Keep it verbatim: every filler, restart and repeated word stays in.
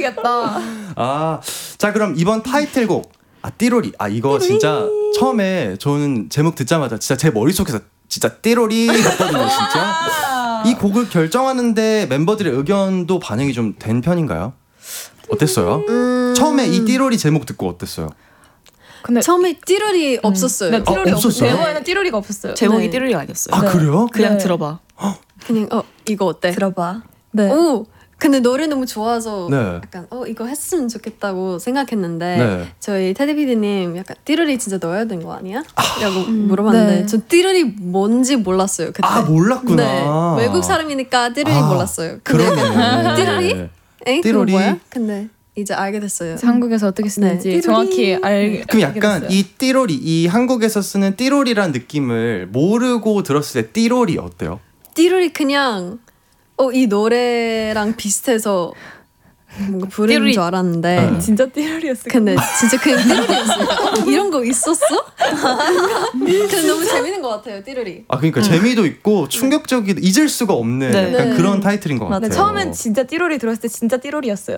모르겠다. 아, 자 그럼 이번 타이틀곡 아 띠로리. 아 이거 진짜 처음에 저는 제목 듣자마자 진짜 제 머릿속에서 진짜 띠로리 했거든요. 진짜 이 곡을 결정하는데 멤버들의 의견도 반영이 좀 된 편인가요? 어땠어요? 음... 처음에 이 띠로리 제목 듣고 어땠어요? 근데 처음에 띠로리 음. 없었어요. 네, 띠로리 어, 없었어요? 데모에는 띠로리가 없었어요. 제목이 네. 띠로리가 아니었어요. 아 네. 그래요? 그냥 네. 들어봐. 그냥 어 이거 어때? 들어봐. 네. 오 근데 노래 너무 좋아서 네. 약간 어 이거 했으면 좋겠다고 생각했는데 네. 저희 테디 피디님 약간 띠로리 진짜 넣어야 되는 거 아니야? 아, 라고 음, 물어봤는데 네. 저 띠로리 뭔지 몰랐어요 그때. 아 몰랐구나. 네. 외국 사람이니까 띠로리 아, 몰랐어요. 그러네. 띠로리? 에이 띠로리? 그거 뭐야? 근데 이제 알게 됐어요. 한국에서 어떻게 쓰는지 네. 정확히 알. 그럼 알게 약간 됐어요. 이 띠로리 이 한국에서 쓰는 띠로리란 느낌을 모르고 들었을 때 띠로리 어때요? 띠로리 그냥 어 이 노래랑 비슷해서 뭔가 부르는 띠로리. 줄 알았는데 네. 진짜 띠로리였어요. 근데 진짜 그냥 띠로리였어요. 어, 이런 거 있었어? 근데 너무 재밌는 것 같아요 띠로리. 아 그러니까 재미도 있고 충격적이도 잊을 수가 없는 네. 약간 네. 그런 타이틀인 것 네, 같아요. 처음엔 진짜 띠로리 들었을 때 진짜 띠로리였어요.